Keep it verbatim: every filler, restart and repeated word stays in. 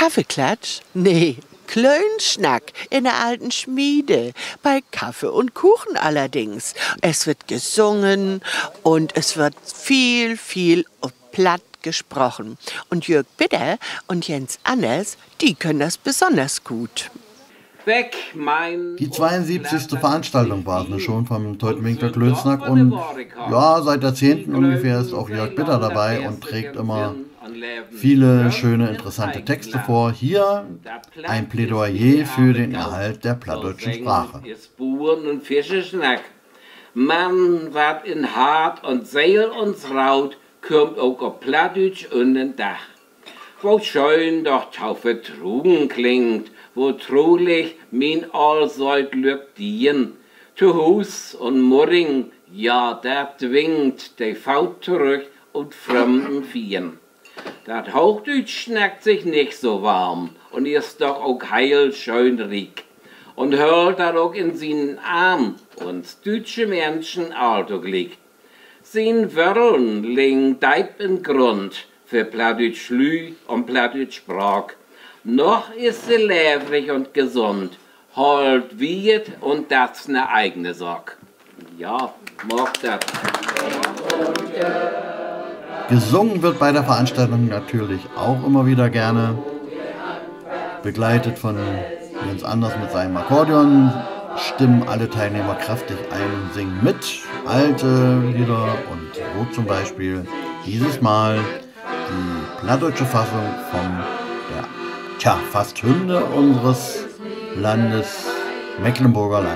Kaffeeklatsch? Nee, Klönschnack in der alten Schmiede. Bei Kaffee und Kuchen allerdings. Es wird gesungen und es wird viel, viel platt gesprochen. Und Jörg Bitter und Jens Anders, die können das besonders gut. Weg, mein Die zweiundsiebzigste Veranstaltung war es schon vom Teutoburger Klönschnack und ja, seit Jahrzehnten ungefähr ist auch Jörg Bitter dabei und trägt immer viele schöne, interessante Texte vor. Hier ein Plädoyer für den Erhalt der plattdeutschen Sprache. Mann, wat in Hart und Seel uns raut, kommt auch auf Plattdeutsch und den Dach. Wo schön doch Taufe trugen klingt, wo trulich min all sollt Glück dien. Zu Hus und Murring, ja, der zwingt de Faut zurück und fremden Viehen. Dat Hochdeutsch schnackt sich nicht so warm und ist doch auch heil schön riek. Und hört dat auch in seinen Arm uns deutsche Menschen alto glick. Sin Wörln ling deib in Grund für Plattdeutsch Lü und Plattdeutsch Sprach. Noch ist sie lebendig und gesund, halt wieet und das ne eigene Sorg. Ja, mag das. Gesungen wird bei der Veranstaltung natürlich auch immer wieder gerne, begleitet von Jens Anders mit seinem Akkordeon, stimmen alle Teilnehmer kräftig ein und singen mit, alte Lieder und so zum Beispiel dieses Mal die plattdeutsche Fassung von der, tja, fast Hymne unseres Landes Mecklenburger Land.